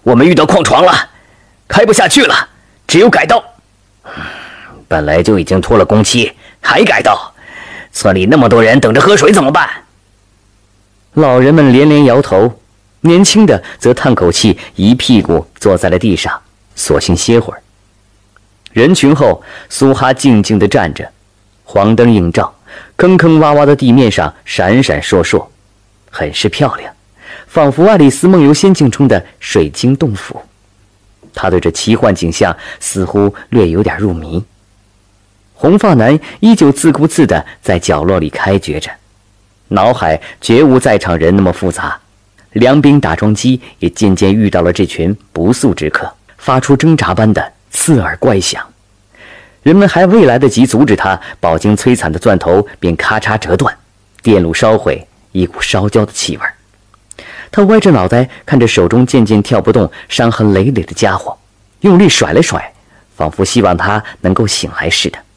我们遇到矿床了，开不下去了，只有改道。本来就已经拖了工期，还改道，村里那么多人等着喝水怎么办？老人们连连摇头，年轻的则叹口气，一屁股坐在了地上，索性歇会儿。人群后，苏哈静静地站着，黄灯映照，坑坑洼洼的地面上闪闪烁烁，很是漂亮，仿佛爱丽丝梦游仙境中的水晶洞府。他对这奇幻景象似乎略有点入迷。红发男依旧自顾自地在角落里开掘着，脑海绝无在场人那么复杂。粮兵打桩机也渐渐遇到了这群不速之客，发出挣扎般的刺耳怪响。人们还未来得及阻止他，饱经摧残的钻头便咔嚓折断，电路烧毁，一股烧焦的气味。他歪着脑袋看着手中渐渐跳不动、伤痕累累的家伙，用力甩了甩，仿佛希望他能够醒来似的。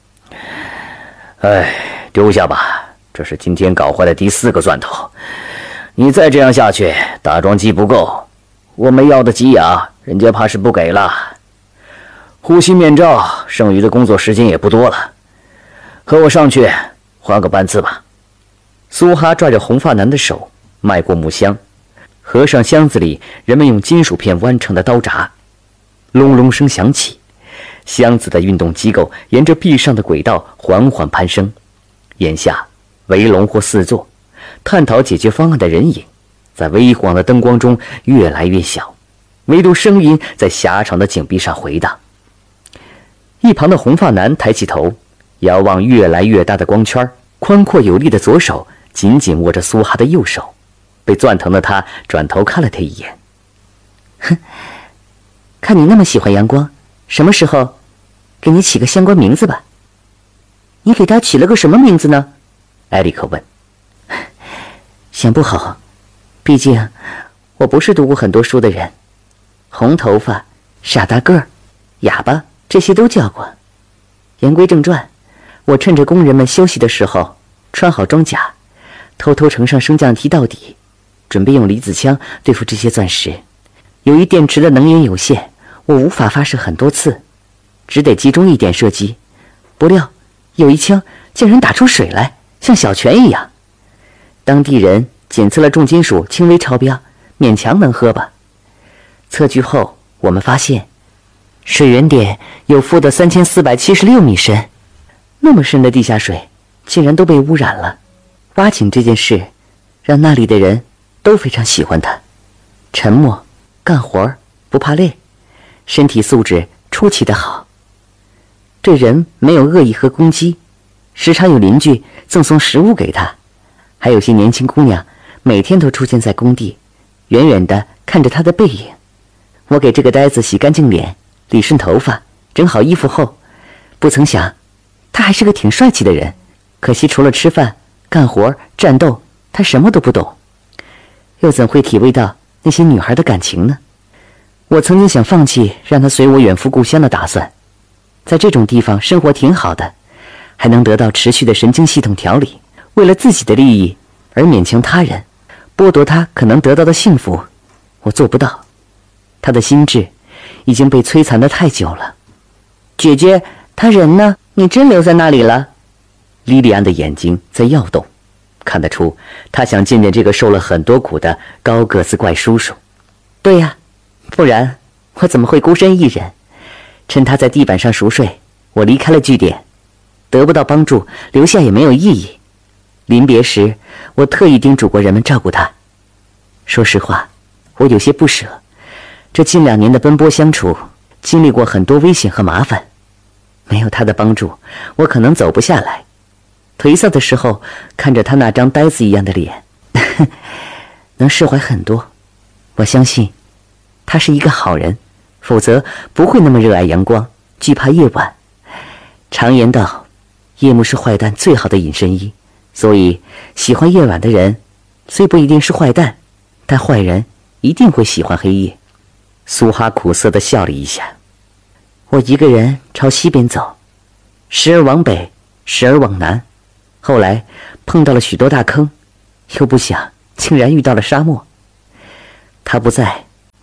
丢下吧，这是今天搞坏的第4个钻头。你再这样下去，打桩机不够，我们要的给养，人家怕是不给了。呼吸面罩，剩余的工作时间也不多了，和我上去换个班次吧。苏哈拽着红发男的手，迈过木箱，合上箱子里人们用金属片弯成的刀闸，隆隆声响起，箱子的运动机构沿着壁上的轨道缓缓攀升。眼下围拢或四座，探讨解决方案的人影在微黄的灯光中越来越小，唯独声音在狭长的井壁上回荡。一旁的红发男抬起头，遥望越来越大的光圈，宽阔有力的左手紧紧握着苏哈的右手。被钻疼的他转头看了他一眼， 哼，看你那么喜欢阳光，什么时候给你起个相关名字吧。你给他起了个什么名字呢？ 艾利克问。 想不好，毕竟我不是读过很多书的人。红头发、傻大个儿、哑巴，这些都叫过。言归正传，我趁着工人们休息的时候，穿好装甲，偷偷乘上升降梯到底，准备用离子枪对付这些钻石。由于电池的能源有限，我无法发射很多次，只得集中一点射击。不料有一枪竟然打出水来，像小泉一样。当地人检测了重金属轻微超标，勉强能喝吧。测距后，我们发现水源点有负的3476米深，那么深的地下水竟然都被污染了。挖井这件事让那里的人都非常喜欢它，沉默，干活不怕累，身体素质出奇的好。对人没有恶意和攻击，时常有邻居赠送食物给他，还有些年轻姑娘每天都出现在工地，远远地看着他的背影。我给这个呆子洗干净脸，理顺头发，整好衣服后，不曾想他还是个挺帅气的人。可惜除了吃饭、干活、战斗，他什么都不懂，又怎会体味到那些女孩的感情呢？我曾经想放弃让他随我远赴故乡的打算，在这种地方生活挺好的，还能得到持续的神经系统调理。为了自己的利益而勉强他人，剥夺他可能得到的幸福，我做不到。他的心智已经被摧残得太久了。姐姐，他人呢？你真留在那里了？莉莉安的眼睛在跃动，看得出她想见见这个受了很多苦的高个子怪叔叔。对呀，不然我怎么会孤身一人？趁他在地板上熟睡，我离开了据点。得不到帮助，留下也没有意义。临别时，我特意叮嘱过人们照顾他。说实话，我有些不舍。这近2年的奔波相处，经历过很多危险和麻烦，没有他的帮助，我可能走不下来。颓丧的时候，看着他那张呆子一样的脸，能释怀很多。我相信他是一个好人，否则不会那么热爱阳光，惧怕夜晚。常言道，夜幕是坏蛋最好的隐身衣，所以喜欢夜晚的人虽不一定是坏蛋，但坏人一定会喜欢黑夜。苏哈苦涩地笑了一下。我一个人朝西边走，时而往北，时而往南，后来碰到了许多大坑，又不想竟然遇到了沙漠。他不在，我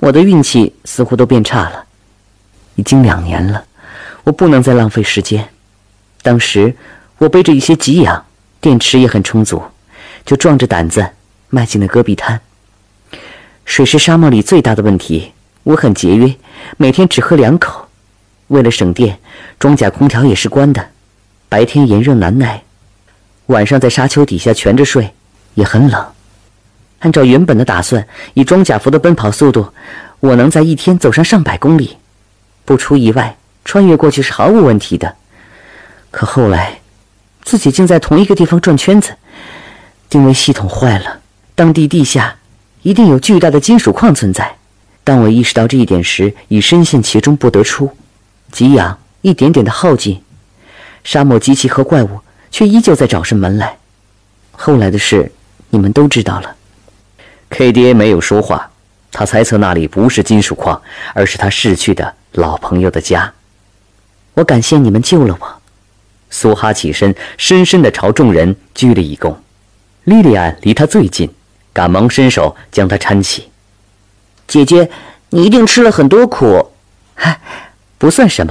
我的运气似乎都变差了。已经2年了，我不能再浪费时间。当时我背着一些给养，电池也很充足，就壮着胆子迈进了戈壁滩。水是沙漠里最大的问题，我很节约，每天只喝2口。为了省电，装甲空调也是关的，白天炎热难耐，晚上在沙丘底下蜷着睡，也很冷。按照原本的打算，以装甲服的奔跑速度，我能在一天走上上百公里，不出意外，穿越过去是毫无问题的。可后来，自己竟在同一个地方转圈子，定位系统坏了，当地地下一定有巨大的金属矿存在。当我意识到这一点时，已深陷其中不得出，给养一点点的耗尽，沙漠机器和怪物却依旧在找上门来。后来的事你们都知道了。 KDA 没有说话，他猜测那里不是金属矿，而是他逝去的老朋友的家。 我感谢你们救了我。 苏哈起身，深深地朝众人鞠了一躬。莉莉安离他最近，赶忙伸手将他搀起。 姐姐，你一定吃了很多苦。不算什么，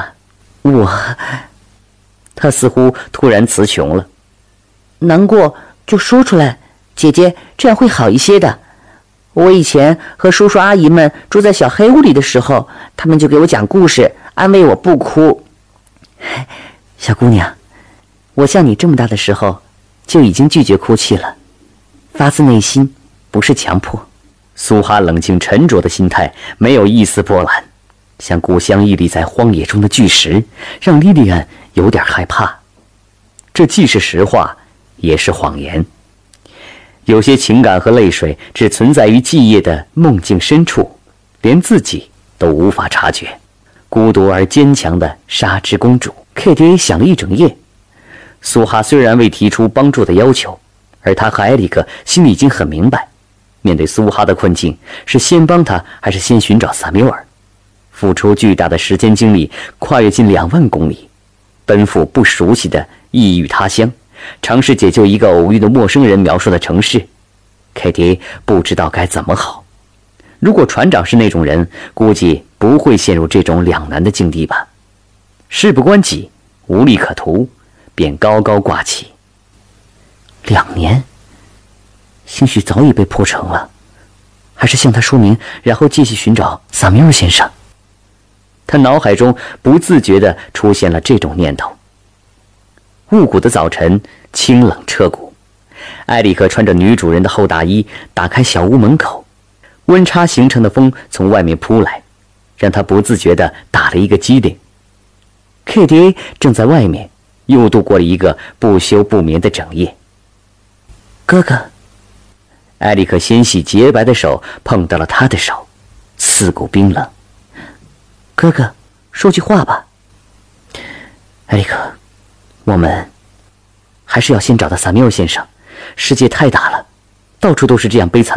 他似乎突然词穷了。 难过就说出来，姐姐，这样会好一些的。我以前和叔叔阿姨们住在小黑屋里的时候，他们就给我讲故事，安慰我不哭。小姑娘，我像你这么大的时候，就已经拒绝哭泣了，发自内心，不是强迫。 苏哈冷静沉着的心态没有一丝波澜，像故乡屹立在荒野中的巨石，让莉莉安有点害怕。这既是实话，也是谎言。有些情感和泪水只存在于记忆的梦境深处，连自己都无法察觉。孤独而坚强的沙之公主 KDA 想了一整夜。苏哈虽然未提出帮助的要求，而他和艾利克心里已经很明白，面对苏哈的困境，是先帮他还是先寻找萨缪尔。付出巨大的时间精力，跨越近2万公里，奔赴不熟悉的异域他乡，尝试解救一个偶遇的陌生人描述的城市。KDA 不知道该怎么好。如果船长是那种人，估计不会陷入这种两难的境地吧。事不关己，无利可图，便高高挂起。 2年，兴许早已被破成了，还是向他说明，然后继续寻找萨缪尔先生。 他脑海中不自觉地出现了这种念头。雾谷的早晨清冷彻骨，艾利克穿着女主人的厚大衣，打开小屋门口，温差形成的风从外面扑来，让他不自觉地打了一个激灵。KDA 正在外面，又度过了一个不休不眠的整夜。 哥哥， 艾利克纤细洁白的手碰到了他的手，刺骨冰冷。 哥哥，说句话吧。 艾利克，我们还是要先找到萨缪尔先生。世界太大了，到处都是这样悲惨